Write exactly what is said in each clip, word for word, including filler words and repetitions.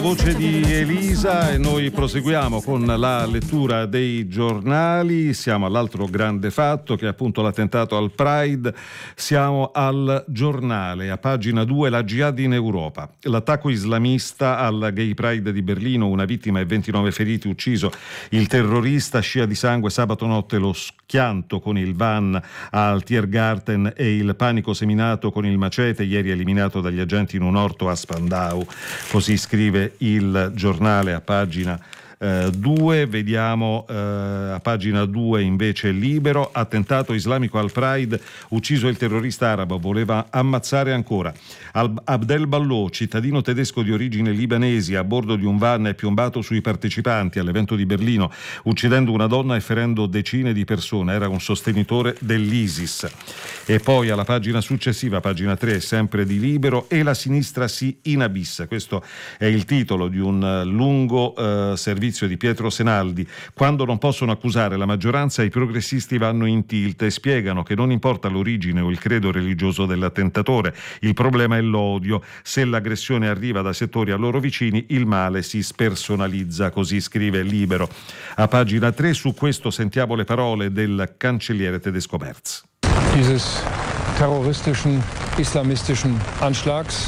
Voce di Elisa e noi proseguiamo con la lettura dei giornali. Siamo all'altro grande fatto che è appunto l'attentato al Pride. Siamo al Giornale, a pagina due, la Jihad in Europa. L'attacco islamista al Gay Pride di Berlino, una vittima e ventinove feriti, ucciso il terrorista, scia di sangue sabato notte, lo schianto con il van al Tiergarten e il panico seminato con il macete, ieri eliminato dagli agenti in un orto a Spandau. Così scrive il Giornale a pagina due. Vediamo eh, a pagina due invece Libero. Attentato islamico al Pride, ucciso il terrorista arabo, voleva ammazzare ancora. Al- Abdel Ballò, cittadino tedesco di origine libanesi, a bordo di un van è piombato sui partecipanti all'evento di Berlino, uccidendo una donna e ferendo decine di persone. Era un sostenitore dell'ISIS. E poi alla pagina successiva, pagina tre, sempre di Libero, e la sinistra si inabissa. Questo è il titolo di un lungo eh, servizio di Pietro Senaldi. Quando non possono accusare la maggioranza, i progressisti vanno in tilt e spiegano che non importa l'origine o il credo religioso dell'attentatore, il problema è l'odio. Se l'aggressione arriva da settori a loro vicini, il male si spersonalizza, così scrive Libero. A pagina tre su questo sentiamo le parole del cancelliere tedesco Merz. Dieses terroristischen, islamistischen Anschlags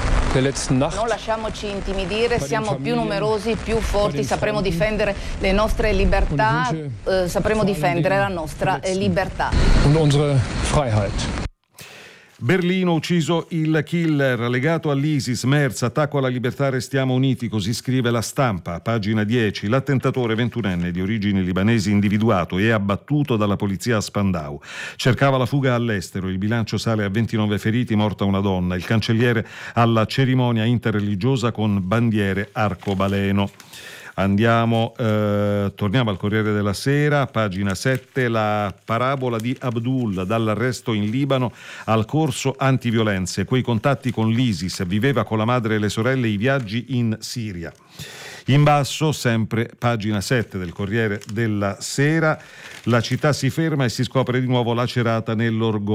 Non lasciamoci intimidire, siamo più numerosi, più forti, sapremo difendere le nostre libertà, eh, sapremo difendere la nostra eh, libertà. Und unsere Freiheit. Berlino, ucciso il killer legato all'ISIS, Merz, attacco alla libertà, restiamo uniti, così scrive La Stampa, pagina dieci. L'attentatore ventunenne di origini libanesi individuato e abbattuto dalla polizia a Spandau. Cercava la fuga all'estero, il bilancio sale a ventinove feriti, morta una donna. Il cancelliere alla cerimonia interreligiosa con bandiere arcobaleno. Andiamo, eh, torniamo al Corriere della Sera, pagina sette, la parabola di Abdul, dall'arresto in Libano al corso antiviolenze, quei contatti con l'ISIS, viveva con la madre e le sorelle i viaggi in Siria. In basso, sempre pagina sette del Corriere della Sera, la città si ferma e si scopre di nuovo lacerata nell'orgoglio.